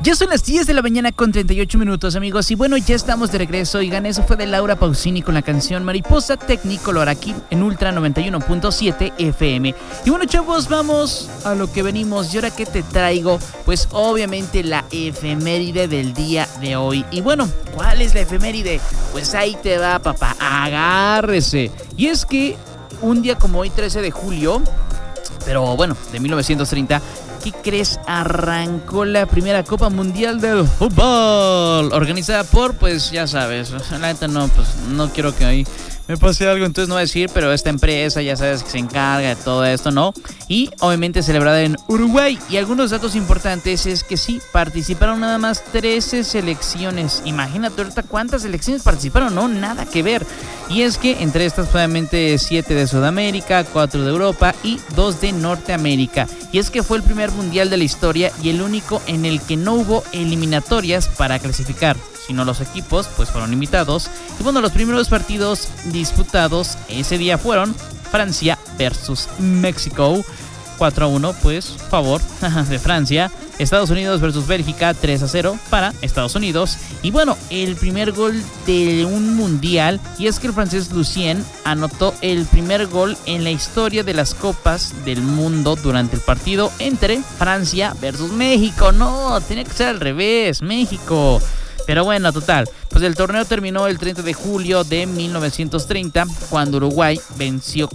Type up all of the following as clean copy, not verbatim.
Ya son las 10 de la mañana con 38 minutos, amigos. Y bueno, ya estamos de regreso. Oigan, eso fue de Laura Pausini con la canción Mariposa Technicolor aquí en Ultra 91.7 FM. Y bueno, chavos, vamos a lo que venimos. ¿Y ahora qué te traigo? Pues obviamente la efeméride del día de hoy. Y bueno, ¿cuál es la efeméride? Pues ahí te va, papá. Agárrese. Y es que un día como hoy, 13 de julio, pero bueno, de 1930... ¿qué crees? Arrancó la primera Copa Mundial del Fútbol, organizada por, pues ya sabes, la neta no, pues no quiero que ahí me pase algo, entonces no voy a decir, pero esta empresa, ya sabes, que se encarga de todo esto, ¿no? Y obviamente celebrada en Uruguay. Y algunos datos importantes es que sí, participaron nada más 13 selecciones. Imagínate ahorita cuántas selecciones participaron, ¿no? Nada que ver. Y es que entre estas, obviamente, 7 de Sudamérica, 4 de Europa y 2 de Norteamérica. Y es que fue el primer mundial de la historia y el único en el que no hubo eliminatorias para clasificar, sino los equipos pues fueron invitados. Y bueno, los primeros partidos disputados ese día fueron Francia versus México, 4-1, pues favor de Francia. Estados Unidos versus Bélgica, 3-0 para Estados Unidos. Y bueno, el primer gol de un mundial, y es que el francés Lucien anotó el primer gol en la historia de las Copas del Mundo durante el partido entre Francia versus México. No, tenía que ser al revés, México. Pero bueno, total, pues el torneo terminó el 30 de julio de 1930, cuando Uruguay venció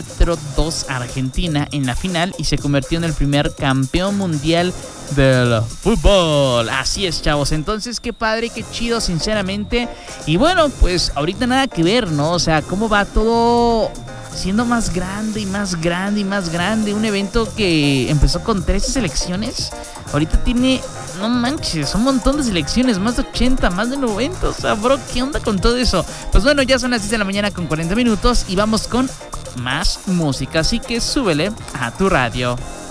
4-2 a Argentina en la final y se convirtió en el primer campeón mundial del fútbol. Así es, chavos. Entonces, qué padre, qué chido, sinceramente. Y bueno, pues ahorita nada que ver, ¿no? O sea, cómo va todo siendo más grande y más grande y más grande. Un evento que empezó con 13 selecciones, ahorita tiene, no manches, un montón de selecciones, más de 80, más de 90. O sea, bro, ¿qué onda con todo eso? Pues bueno, ya son las 10 de la mañana con 40 minutos y vamos con más música, así que súbele a tu radio.